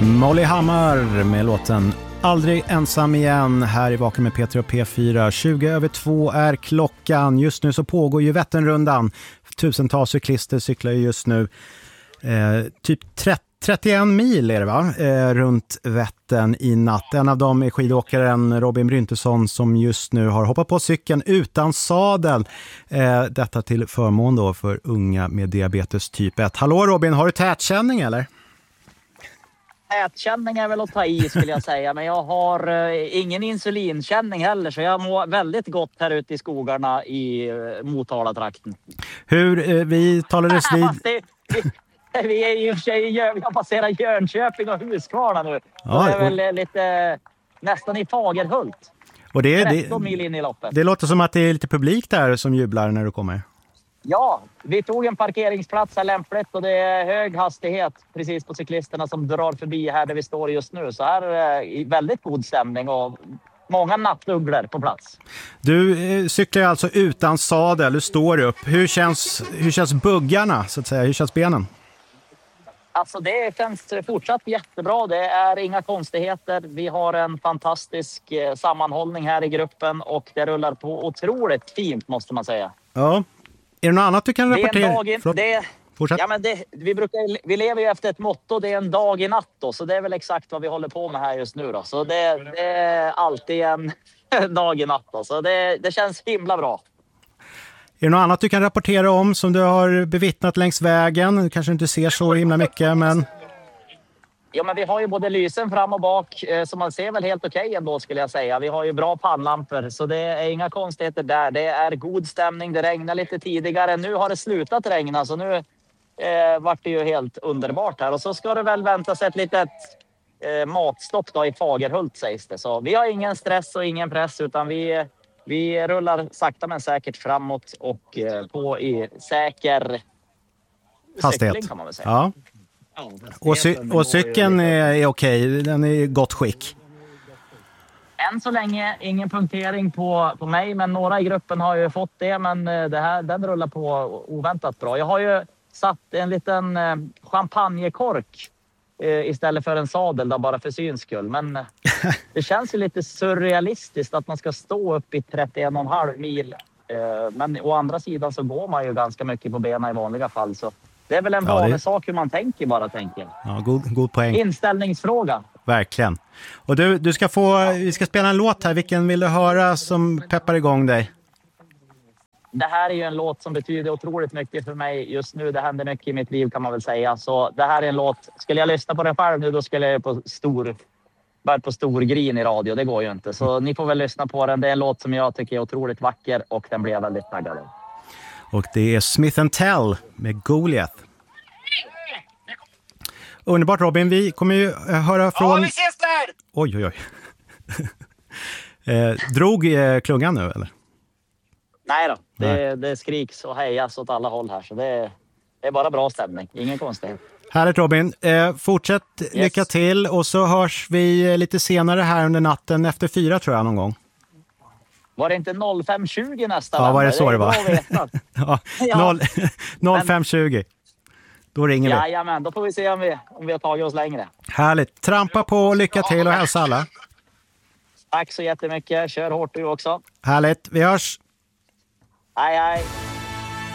Molly Hammar med låten Aldrig ensam igen här i Vaken med Peter och P4. 20:02 är klockan. Just nu så pågår ju Vätternrundan. Tusentals cyklister cyklar just nu typ 31 mil är det va? Runt Vättern i natt. En av dem är skidåkaren Robin Bryntesson som just nu har hoppat på cykeln utan sadel. Detta till förmån då för unga med diabetes typ 1. Hallå Robin, har du tätkänning eller? Tätkänning är väl att ta i skulle jag säga, men jag har ingen insulinkänning heller, så jag mår väldigt gott här ute i skogarna i Motala-trakten. Vi talades vid... Vi är i och för sig, jag passerar Jönköping och Huskvarna nu. Ja, det är väl lite nästan i Fagerhult. Och det är 13 mil in i loppet. Det låter som att det är lite publik där som jublar när du kommer. Ja, vi tog en parkeringsplats här lämpligt och det är hög hastighet precis på cyklisterna som drar förbi här där vi står just nu. Så här är väldigt god stämning och många nattugglor på plats. Du cyklar alltså utan sadel, du står upp. Hur känns buggarna så att säga? Hur känns benen? Alltså det känns fortsatt jättebra. Det är inga konstigheter. Vi har en fantastisk sammanhållning här i gruppen och det rullar på otroligt fint måste man säga. Ja. Är det något annat du kan rapportera? Vi lever ju efter ett motto, det är en dag i natt då, så det är väl exakt vad vi håller på med här just nu då. Så det är alltid en dag i natt då, så det känns himla bra. Är det något annat du kan rapportera om som du har bevittnat längs vägen? Du kanske inte ser så himla mycket, men... Ja, men vi har ju både lysen fram och bak, så man ser väl helt okej ändå skulle jag säga. Vi har ju bra pannlampor, så det är inga konstigheter där. Det är god stämning, det regnar lite tidigare. Nu har det slutat regna, så nu vart det ju helt underbart här. Och så ska det väl vänta sig ett litet matstopp då i Fagerhult sägs det. Så vi har ingen stress och ingen press, utan vi rullar sakta men säkert framåt och på i säker hastighet cykling kan man väl säga. Ja. Och cykeln är okej, den är i gott skick. Än så länge ingen punktering på mig, men några i gruppen har ju fått det, men den rullar på oväntat bra. Jag har ju satt en liten champagnekork istället för en sadel då, bara för syns skull. Men det känns ju lite surrealistiskt att man ska stå upp i 31,5 mil. Men å andra sidan så går man ju ganska mycket på benen i vanliga fall, så det är väl en vanlig sak hur man tänker bara, tänker. Ja, god poäng. Inställningsfråga. Verkligen. Och vi ska spela en låt här. Vilken vill du höra som peppar igång dig? Det här är ju en låt som betyder otroligt mycket för mig just nu. Det händer mycket i mitt liv kan man väl säga. Så det här är en låt, skulle jag lyssna på den själv nu då skulle jag på stor grin i radio. Det går ju inte. Så ni får väl lyssna på den. Det är en låt som jag tycker är otroligt vacker och den blir jag väldigt taggad av. Och det är Smith & Tell med Goliath. Underbart Robin, vi kommer ju höra från... Ja, vi ses där! Oj. Drog klungan nu eller? Nej då, det skriks och hejas åt alla håll här. Så det är bara bra stämning, ingen konstighet. Härligt Robin, fortsätt lycka till och så hörs vi lite senare här under natten efter 4 tror jag någon gång. Var det inte 05:20 nästa? Ja, var det så det var? Ja. 05:20. Då ringer vi. Jajamän, då får vi se om vi har tagit oss längre. Härligt. Trampa på och lycka till och hälsa alla. Tack så jättemycket. Kör hårt du också. Härligt. Vi hörs. Hej.